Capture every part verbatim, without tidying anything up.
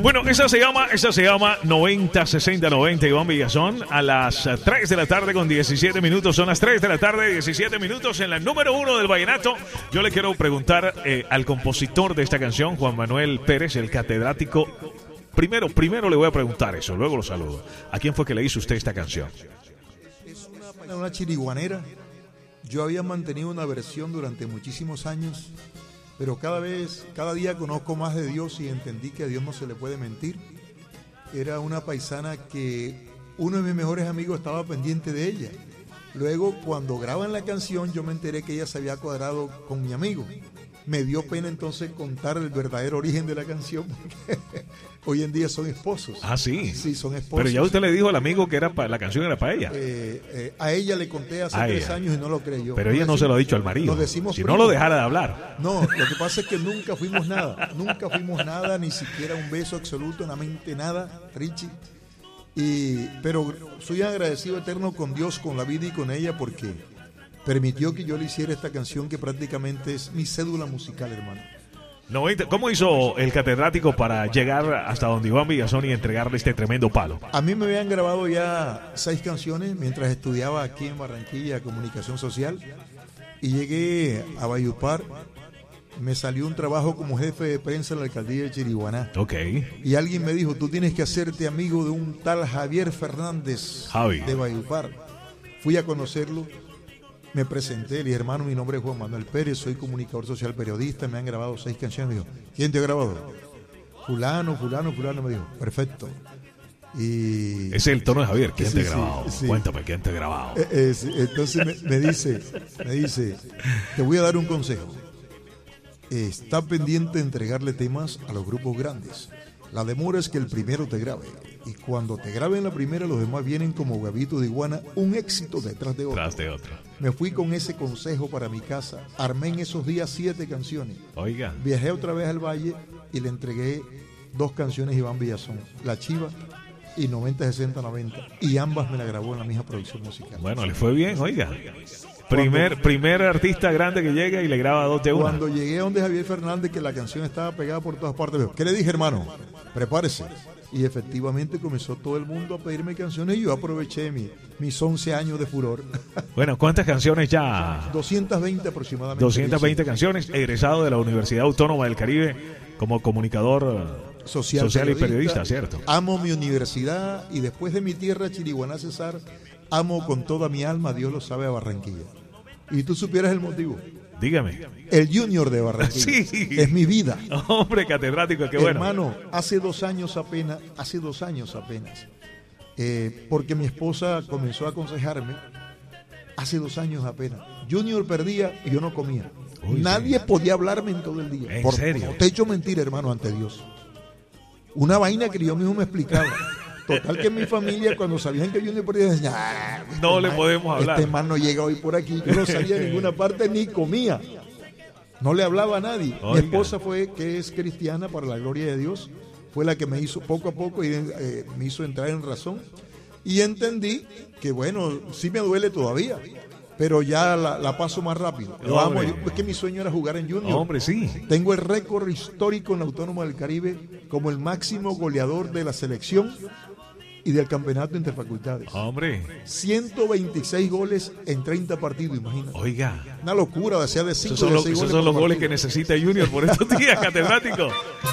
Bueno, esa se llama, esa se llama noventa sesenta noventa, Iván Villazón, a las tres de la tarde con diecisiete minutos. Son las tres de la tarde, diecisiete minutos en la número uno del vallenato. Yo le quiero preguntar eh, al compositor de esta canción, Juan Manuel Pérez, el catedrático. Primero, primero le voy a preguntar eso, luego lo saludo. ¿A quién fue que le hizo usted esta canción? Es una, una chiriguanera. Yo había mantenido una versión durante muchísimos años, pero cada vez, cada día conozco más de Dios y entendí que a Dios no se le puede mentir. Era una paisana que uno de mis mejores amigos estaba pendiente de ella. Luego, cuando graban la canción, yo me enteré que ella se había cuadrado con mi amigo. Me dio pena entonces contar el verdadero origen de la canción, porque hoy en día son esposos. Ah, sí. Sí, son esposos. Pero ya usted le dijo al amigo que era pa, la canción era para ella. Eh, eh, a ella le conté hace a tres ella. años y no lo creyó. Pero Nos ella no decimos, se lo ha dicho al marido. Nos decimos si primos. no lo dejara de hablar. No, lo que pasa es que nunca fuimos nada. Nunca fuimos nada, ni siquiera un beso absoluto, una mente nada, Richie. Y, pero soy agradecido eterno con Dios, con la vida y con ella, porque permitió que yo le hiciera esta canción que prácticamente es mi cédula musical, hermano. noventa, ¿Cómo hizo el catedrático para llegar hasta donde Iván Villazón y entregarle este tremendo palo? A mí me habían grabado ya seis canciones mientras estudiaba aquí en Barranquilla Comunicación Social, y llegué a Valledupar. Me salió un trabajo como jefe de prensa en la alcaldía de Chiriguaná. Ok. Y alguien me dijo, tú tienes que hacerte amigo de un tal Javier Fernández Javi. de Valledupar. Fui a conocerlo, me presenté, le dije, hermano, mi nombre es Juan Manuel Pérez, soy comunicador social periodista, me han grabado seis canciones. Me dijo, ¿quién te ha grabado? Fulano, fulano, fulano. Me dijo, perfecto. Y ese es el tono de Javier. ¿Quién sí, te ha sí, grabado? sí. Cuéntame, ¿quién te ha grabado? Eh, eh, sí. Entonces me, me dice, me dice, te voy a dar un consejo. Está pendiente de entregarle temas a los grupos grandes. La demora es que el primero te grabe. Y cuando te graben la primera, los demás vienen como huevitos de iguana, un éxito detrás de otro. Tras de otro. Me fui con ese consejo para mi casa. Armé en esos días siete canciones. Oiga. Viajé otra vez al Valle y le entregué dos canciones a Iván Villazón, La Chiva y noventa sesenta noventa. Y ambas me la grabó en la misma producción musical. Bueno, le fue bien, oiga. Primer, cuando, primer artista grande que llega y le graba dos de una. Cuando llegué a donde Javier Fernández, que la canción estaba pegada por todas partes, ¿qué le dije, hermano? Prepárese. Y efectivamente comenzó todo el mundo a pedirme canciones y yo aproveché mi, mis once años de furor. Bueno, ¿cuántas canciones ya? doscientas veinte aproximadamente. doscientas veinte canciones, egresado de la Universidad Autónoma del Caribe como comunicador social, social y periodista, ¿cierto? Amo mi universidad y después de mi tierra, Chiriguaná, Cesar, amo con toda mi alma, Dios lo sabe, a Barranquilla. Y tú supieras el motivo. Dígame. El Junior de Barranquilla. Sí. Es mi vida. Hombre, catedrático, qué bueno. Hermano, hace dos años apenas, hace dos años apenas, eh, porque mi esposa comenzó a aconsejarme, hace dos años apenas, Junior perdía y yo no comía. Uy, nadie sí. podía hablarme en todo el día. ¿En Por, serio? No te echo mentira, hermano, ante Dios. Una vaina que yo mismo me explicaba. Total que en mi familia, cuando sabían que Junior perdía, decían, ah, este no man, le podemos hablar. Este man no llega hoy por aquí. Yo no salía a ninguna parte ni comía. No le hablaba a nadie. Oiga. Mi esposa fue, que es cristiana, para la gloria de Dios, fue la que me hizo poco a poco y eh, me hizo entrar en razón. Y entendí que, bueno, sí me duele todavía, pero ya la, la paso más rápido. Lo amo. Yo, es que mi sueño era jugar en Junior. Hombre, sí. Tengo el récord histórico en la Autónoma del Caribe como el máximo goleador de la selección y del campeonato interfacultades. Hombre. ciento veintiséis goles en treinta partidos, imagínate. Oiga. Una locura, o sea, de cinco Esos son, de lo, seis esos goles son los partido. goles que necesita Junior por estos días, catedrático.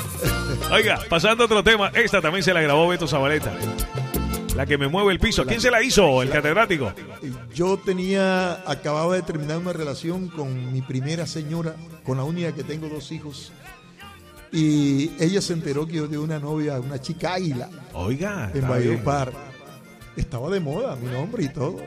Oiga, pasando a otro tema, esta también se la grabó Beto Zabaleta. La que me mueve el piso. ¿Quién se la hizo, el catedrático? Yo tenía, acababa de terminar una relación con mi primera señora, con la única que tengo dos hijos. Y ella se enteró que yo tenía una novia, una chica águila. Oiga. En Valledupar. Estaba de moda mi nombre y todo.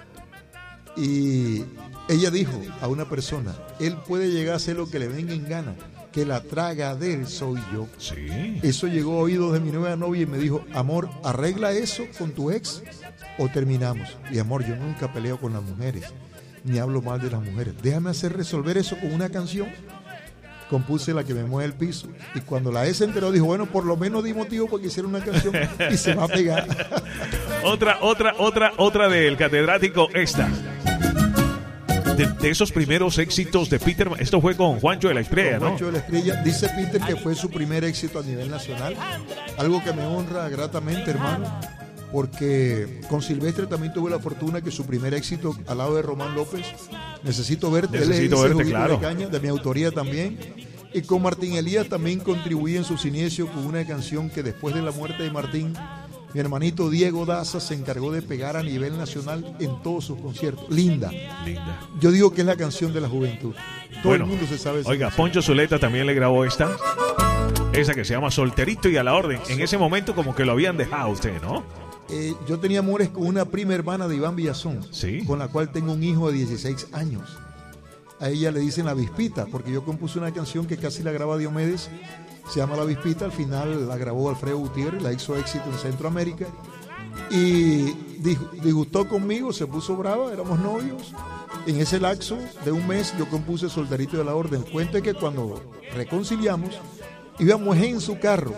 Y ella dijo a una persona, él puede llegar a hacer lo que le venga en gana, que la traga de él soy yo. Sí. Eso llegó a oídos de mi nueva novia y me dijo, amor, arregla eso con tu ex o terminamos. Y amor, yo nunca peleo con las mujeres, ni hablo mal de las mujeres. Déjame hacer resolver eso con una canción. Compuse La que me mueve el piso. Y cuando la ex se enteró, dijo, bueno, por lo menos di motivo para que hiciera una canción y se va a pegar. Otra, otra, otra, otra del catedrático, esta. de, de esos primeros éxitos de Peter. Esto fue con Juancho de la Estrella, ¿no? Juancho de la Estrella. Dice Peter que fue su primer éxito a nivel nacional. Algo que me honra gratamente, hermano. Porque con Silvestre también tuve la fortuna que su primer éxito al lado de Román López, Necesito Verte, Necesito él es Verte, claro. De caña, de mi autoría también. Y con Martín Elías también contribuí en sus inicios con una canción que después de la muerte de Martín, mi hermanito Diego Daza se encargó de pegar a nivel nacional en todos sus conciertos. Linda. Linda. Yo digo que es la canción de la juventud. Todo Bueno, el mundo se sabe esa oiga, canción. Poncho Zuleta también le grabó esta. Esa que se llama Solterito y a la Orden. En ese momento como que lo habían dejado a usted, ¿no? Eh, yo tenía amores con una prima hermana de Iván Villazón, Sí. con la cual tengo un hijo de dieciséis años. A ella le dicen La Vispita, porque yo compuse una canción que casi la graba Diomedes, se llama La Vispita, al final la grabó Alfredo Gutiérrez, la hizo éxito en Centroamérica, y dis- disgustó conmigo, se puso brava, éramos novios. En ese lapso de un mes yo compuse Solterito de la Orden. El cuento es que cuando reconciliamos, íbamos en su carro,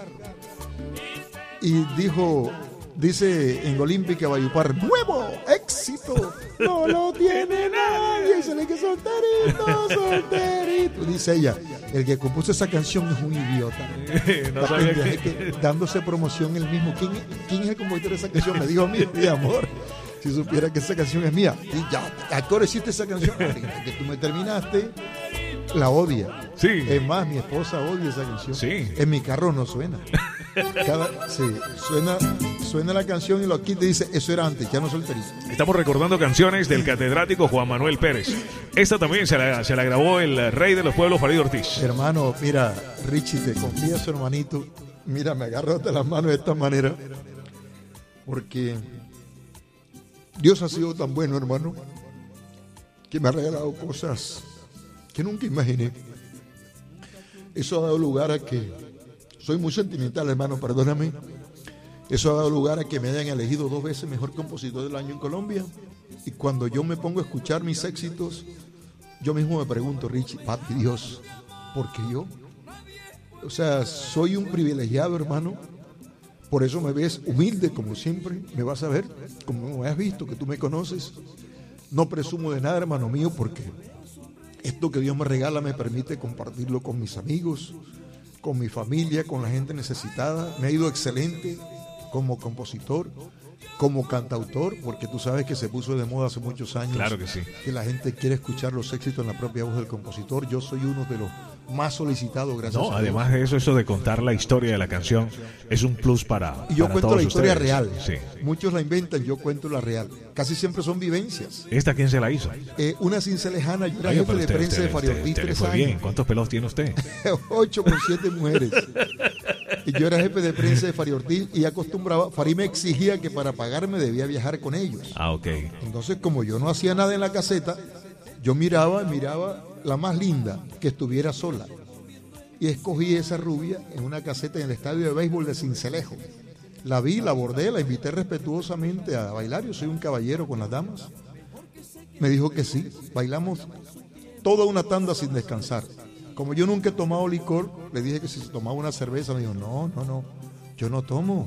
y dijo... Dice en Olímpica Valledupar, nuevo éxito, no lo tiene nadie, se le que solterito, solterito. Dice ella, el que compuso esa canción es un idiota. No La sabía pendeja que... que dándose promoción él mismo. ¿Quién, ¿Quién es el compositor de esa canción? Me dijo a mí, mi amor, si supiera que esa canción es mía. Y ya, actor hiciste esa canción, ahorita que tú me terminaste, la odia. Sí. Es más, mi esposa odia esa canción. Sí. En mi carro no suena. Cada, sí, suena, suena la canción y lo quita y dice, eso era antes, ya no solterito. Estamos recordando canciones del catedrático Juan Manuel Pérez. Esta también se la, se la grabó el rey de los pueblos, Farid Ortiz. Hermano, mira, Richie, te confieso, hermanito, mira, me agarro de las manos de esta manera, porque Dios ha sido tan bueno, hermano, que me ha regalado cosas que nunca imaginé. Eso ha dado lugar a que, soy muy sentimental, hermano, perdóname, eso ha dado lugar a que me hayan elegido dos veces mejor compositor del año en Colombia, y cuando yo me pongo a escuchar mis éxitos, yo mismo me pregunto, Richie, papi Dios, ¿por qué yo? O sea, soy un privilegiado, hermano, por eso me ves humilde como siempre, me vas a ver, como me has visto, que tú me conoces, no presumo de nada, hermano mío, porque esto que Dios me regala me permite compartirlo con mis amigos, con mi familia, con la gente necesitada. Me ha ido excelente como compositor, como cantautor, porque tú sabes que se puso de moda hace muchos años. Claro que sí. Que la gente quiere escuchar los éxitos en la propia voz del compositor. Yo soy uno de los más solicitados, gracias No, a Dios. además de eso, eso de contar la historia de la canción es un plus para, Y yo para cuento todos la historia ustedes. real. Sí. Muchos la inventan, yo cuento la real. Casi siempre son vivencias. ¿Esta quién se la hizo? Eh, una cincel lejana, yo era Oiga, jefe pero de usted- prensa usted- de Farid usted- Ortiz usted le tres fue bien. años. ¿Cuántos pelos tiene usted? Ocho con siete mujeres. Y yo era jefe de prensa de Farid Ortiz y acostumbraba, Farid me exigía que para pagarme debía viajar con ellos. Ah, ok. Entonces, como yo no hacía nada en la caseta, yo miraba, miraba la más linda que estuviera sola. Y escogí esa rubia en una caseta en el estadio de béisbol de Cincelejo. La vi, la abordé, la invité respetuosamente a bailar. Yo soy un caballero con las damas. Me dijo que sí. Bailamos toda una tanda sin descansar. Como yo nunca he tomado licor, le dije que si se tomaba una cerveza, me dijo, no, no, no, yo no tomo.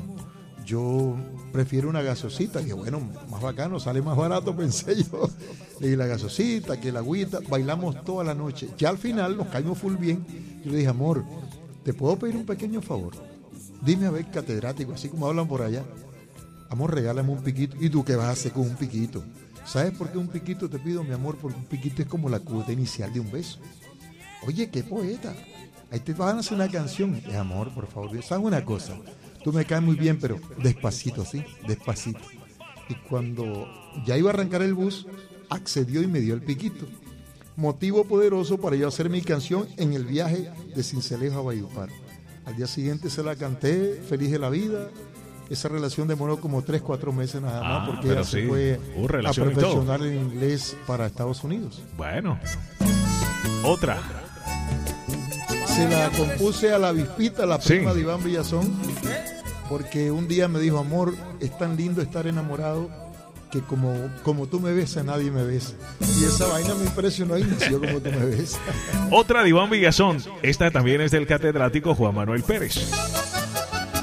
Yo prefiero una gaseosita. Y dije, bueno, más bacano, sale más barato, pensé yo. Le dije la gaseosita, que la agüita. Bailamos toda la noche. Ya al final nos caímos full bien. Yo le dije, amor, ¿te puedo pedir un pequeño favor? Dime a ver, catedrático, así como hablan por allá. Amor, regálame un piquito. ¿Y tú qué vas a hacer con un piquito? ¿Sabes por qué un piquito te pido, mi amor? Porque un piquito es como la cuota inicial de un beso. Oye, qué poeta. Ahí te van a hacer una canción. Eh, amor, por favor, ¿sabes una cosa? Tú me caes muy bien, pero despacito, ¿sí? Despacito. Y cuando ya iba a arrancar el bus, accedió y me dio el piquito. Motivo poderoso para yo hacer mi canción en el viaje de Cincelejo a Valledupar. Al día siguiente se la canté, feliz de la vida. Esa relación demoró como tres, cuatro meses nada más, Ah, porque pero ella se sí. fue Uh, a relación y perfeccionar el inglés para Estados Unidos. Bueno. Otra. Se la compuse a la Vispita, la Sí. prima de Iván Villazón, porque un día me dijo, amor, es tan lindo estar enamorado que como, como tú me besas, nadie me besa. Y esa vaina me impresionó y nació como tú me besas. Otra de Iván Villazón. Esta también es del catedrático Juan Manuel Pérez.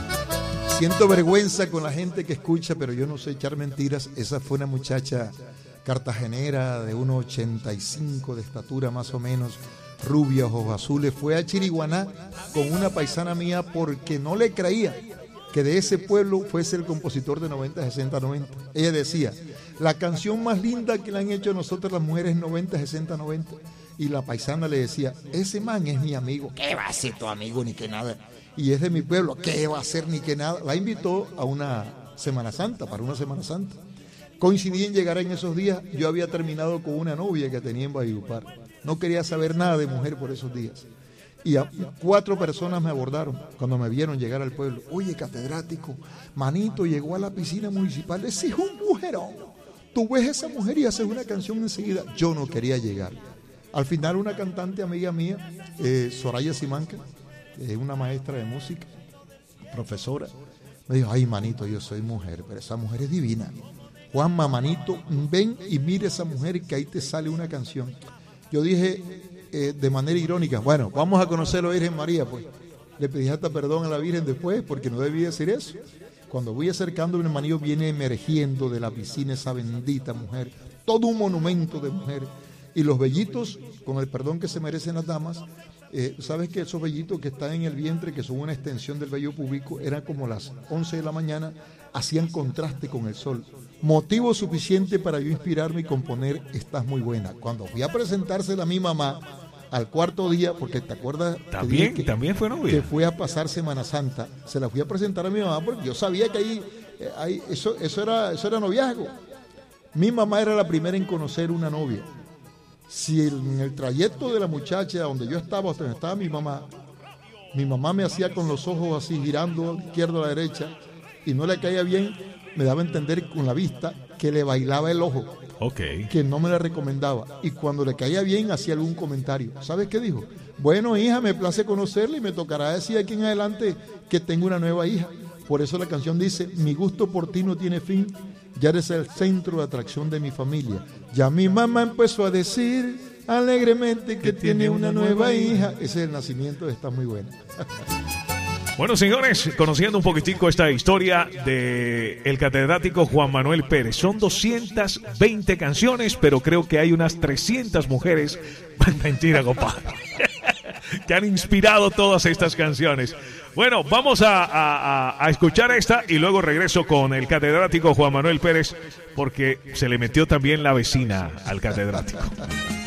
Siento vergüenza con la gente que escucha, pero yo no sé echar mentiras. Esa fue una muchacha cartagenera de uno ochenta y cinco de estatura más o menos, rubia, ojos azules, fue a Chiriguaná con una paisana mía porque no le creía que de ese pueblo fuese el compositor de noventa, sesenta, noventa. Ella decía, la canción más linda que le han hecho a nosotros las mujeres es noventa, sesenta, noventa. Y la paisana le decía, ese man es mi amigo. ¿Qué va a ser tu amigo ni que nada? Y es de mi pueblo. ¿Qué va a ser ni que nada? La invitó a una Semana Santa, para una Semana Santa. Coincidí en llegar en esos días. Yo había terminado con una novia que tenía en Valledupar. No quería saber nada de mujer por esos días. Y a cuatro personas me abordaron cuando me vieron llegar al pueblo. Oye, catedrático, manito, llegó a la piscina municipal. Ese es un mujerón. Tú ves a esa mujer y haces una canción enseguida. Yo no quería llegar. Al final una cantante amiga mía, eh, Soraya Simanca, eh, una maestra de música, profesora, me dijo, ay, manito, yo soy mujer, pero esa mujer es divina. Juanma, manito, ven y mire esa mujer que ahí te sale una canción. Yo dije eh, de manera irónica, bueno, vamos a conocer a la Virgen María, pues. Le pedí hasta perdón a la Virgen después porque no debía decir eso. Cuando voy acercando, mi hermanillo viene emergiendo de la piscina esa bendita mujer, todo un monumento de mujer. Y los vellitos, con el perdón que se merecen las damas, eh, sabes que esos vellitos que están en el vientre, que son una extensión del vello púbico, eran como las once de la mañana, hacían contraste con el sol. Motivo suficiente para yo inspirarme y componer Estás muy buena. Cuando fui a presentársela a mi mamá, al cuarto día, porque te acuerdas también, que, también fue novia, que fue a pasar Semana Santa, se la fui a presentar a mi mamá porque yo sabía que ahí, eh, ahí eso, eso, era, eso era noviazgo. Mi mamá era la primera en conocer una novia. Si en el trayecto de la muchacha donde yo estaba, hasta donde estaba mi mamá, mi mamá me hacía con los ojos así girando de izquierda a la derecha y no le caía bien, me daba a entender con la vista que le bailaba el ojo, okay, que no me la recomendaba, y cuando le caía bien hacía algún comentario. ¿Sabes qué dijo? Bueno, hija, me place conocerla y me tocará decir aquí en adelante que tengo una nueva hija. Por eso la canción dice, mi gusto por ti no tiene fin, ya eres el centro de atracción de mi familia. Ya mi mamá empezó a decir alegremente que, que tiene, tiene una, una nueva hija. Ese es el nacimiento de Está muy buena. Bueno, señores, conociendo un poquitico esta historia de el catedrático Juan Manuel Pérez. Son doscientas veinte canciones, pero creo que hay unas trescientas mujeres, mentira, compadre, que han inspirado todas estas canciones. Bueno, vamos a, a, a escuchar esta y luego regreso con el catedrático Juan Manuel Pérez, porque se le metió también la vecina al catedrático.